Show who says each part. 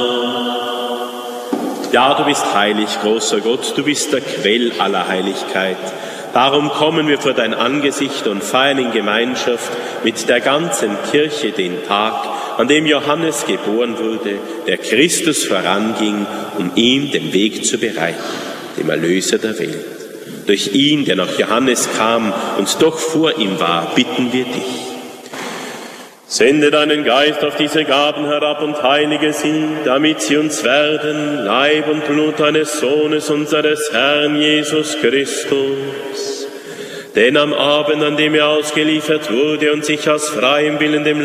Speaker 1: Ja, du bist heilig, großer Gott, du bist der Quell aller Heiligkeit. Darum kommen wir vor dein Angesicht und feiern in Gemeinschaft mit der ganzen Kirche den Tag, an dem Johannes geboren wurde, der Christus voranging, um ihm den Weg zu bereiten, dem Erlöser der Welt. Durch ihn, der nach Johannes kam und doch vor ihm war, bitten wir dich. Sende deinen Geist auf diese Gaben herab und heilige sie, damit sie uns werden, Leib und Blut deines Sohnes, unseres Herrn Jesus Christus. Denn am Abend, an dem er ausgeliefert wurde und sich aus freiem Willen dem